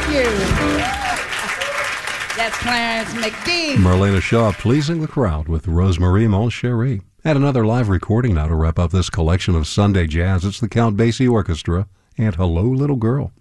you. That's Clarence McGee. Marlena Shaw pleasing the crowd with Rosemarie Moncherie. And another live recording now to wrap up this collection of Sunday jazz. It's the Count Basie Orchestra and Hello, Little Girl.